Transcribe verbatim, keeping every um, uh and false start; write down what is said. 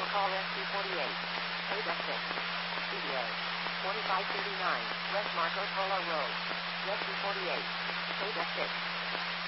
call S C forty-eight. Beta six. C D A. twenty-five thirty-nine, West Marco Polo Road. S C forty-eight. Beta six.